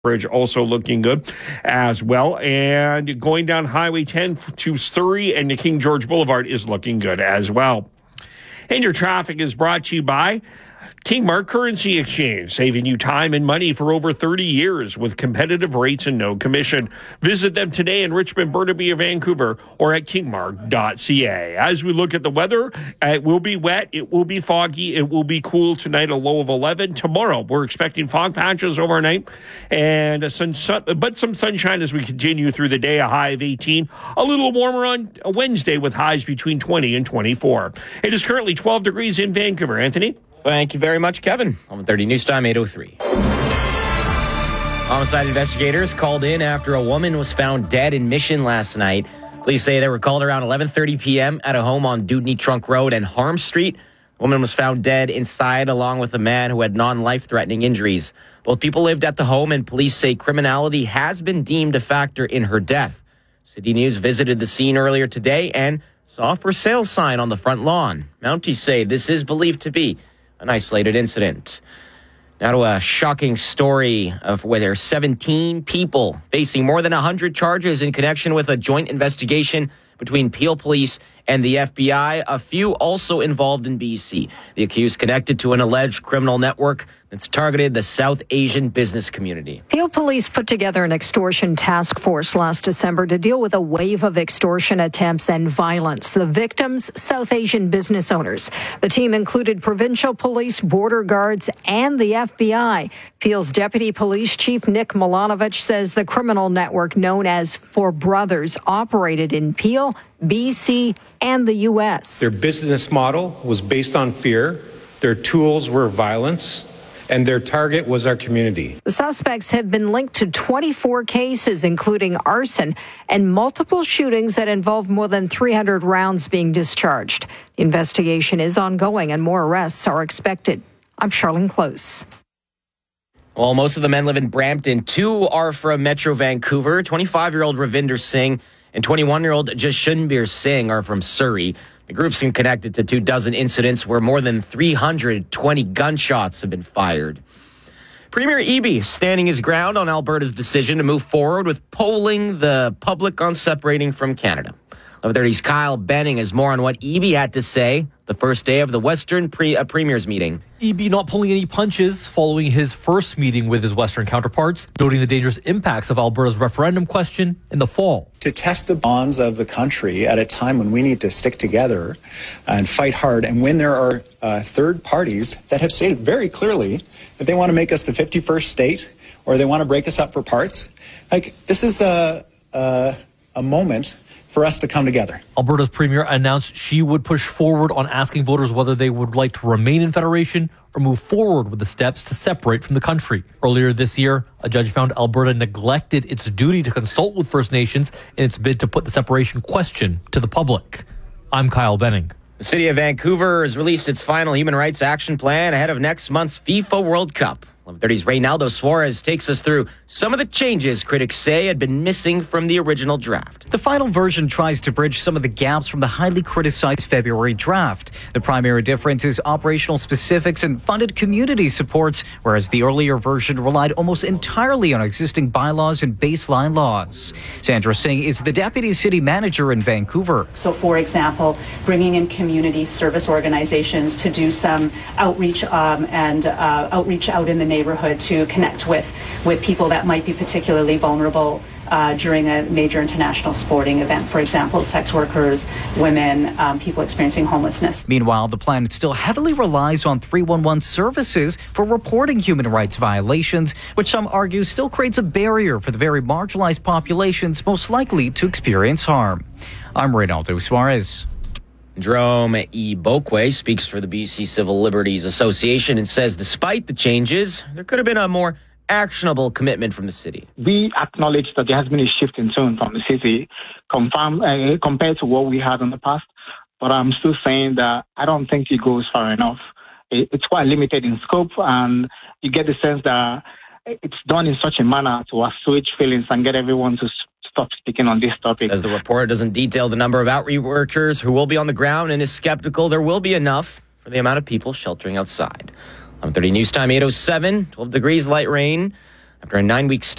Bridge also looking good as well. And going down Highway 10 to Surrey and the King George Boulevard is looking good as well. And your traffic is brought to you by Kingmark Currency Exchange, saving you time and money for over 30 years with competitive rates and no commission. Visit them today in Richmond, Burnaby, or Vancouver, or at kingmark.ca. As we look at the weather, it will be wet, it will be foggy, it will be cool tonight, a low of 11. Tomorrow, we're expecting fog patches overnight, and some sunshine as we continue through the day, a high of 18. A little warmer on Wednesday with highs between 20 and 24. It is currently 12 degrees in Vancouver. Anthony? Thank you very much, Kevin. 11:30 News Time, 8:03. Homicide investigators called in after a woman was found dead in Mission last night. Police say they were called around 11:30 p.m. at a home on Dewdney Trunk Road and Harm Street. The woman was found dead inside along with a man who had non-life-threatening injuries. Both people lived at the home, and police say criminality has been deemed a factor in her death. City News visited the scene earlier today and saw a for sale sign on the front lawn. Mounties say this is believed to be an isolated incident. Now to a shocking story of where there are 17 people facing more than 100 charges in connection with a joint investigation between Peel Police and the FBI, a few also involved in BC. The accused connected to an alleged criminal network that's targeted the South Asian business community. Peel Police put together an extortion task force last December to deal with a wave of extortion attempts and violence. The victims, South Asian business owners. The team included provincial police, border guards, and the FBI. Peel's Deputy Police Chief Nick Milanovic says the criminal network known as Four Brothers operated in Peel, BC, and the U.S. Their business model was based on fear. Their tools were violence, and their target was our community. The suspects have been linked to 24 cases, including arson and multiple shootings that involve more than 300 rounds being discharged. The investigation is ongoing and more arrests are expected. I'm Charlene Close. Well, most of the men live in Brampton. 2 are from Metro Vancouver. 25-year-old Ravinder Singh and 21-year-old Jashanbir Singh are from Surrey. The group's been connected to 24 incidents where more than 320 gunshots have been fired. Premier Eby standing his ground on Alberta's decision to move forward with polling the public on separating from Canada. 11:30's Kyle Benning has more on what Eby had to say the first day of the Western Premier's meeting. Eby not pulling any punches following his first meeting with his Western counterparts, noting the dangerous impacts of Alberta's referendum question in the fall. To test the bonds of the country at a time when we need to stick together and fight hard, and when there are third parties that have stated very clearly that they want to make us the 51st state or they want to break us up for parts, like this is a moment for us to come together. Alberta's premier announced she would push forward on asking voters whether they would like to remain in federation or move forward with the steps to separate from the country. Earlier this year, a judge found Alberta neglected its duty to consult with First Nations in its bid to put the separation question to the public. I'm Kyle Benning. The city of Vancouver has released its final human rights action plan ahead of next month's FIFA World Cup. 11:30's Reynaldo Suarez takes us through some of the changes critics say had been missing from the original draft. The final version tries to bridge some of the gaps from the highly criticized February draft. The primary difference is operational specifics and funded community supports, whereas the earlier version relied almost entirely on existing bylaws and baseline laws. Sandra Singh is the deputy city manager in Vancouver. So, for example, bringing in community service organizations to do some outreach outreach out in the neighborhood to connect with people that might be particularly vulnerable during a major international sporting event. For example, sex workers, women, people experiencing homelessness. Meanwhile, the plan still heavily relies on 311 services for reporting human rights violations, which some argue still creates a barrier for the very marginalized populations most likely to experience harm. I'm Reynaldo Suarez. Jerome Ibokwe speaks for the BC Civil Liberties Association and says despite the changes, there could have been a more actionable commitment from the city. We acknowledge that there has been a shift in tone from the city compared to what we had in the past, but I'm still saying that I don't think it goes far enough. It's quite limited in scope, and you get the sense that it's done in such a manner to assuage feelings and get everyone to stop speaking on this topic. As the report doesn't detail the number of outreach workers who will be on the ground and is skeptical there will be enough for the amount of people sheltering outside. 11:30 News Time, 8:07, 12 degrees, light rain. after a 9-week stay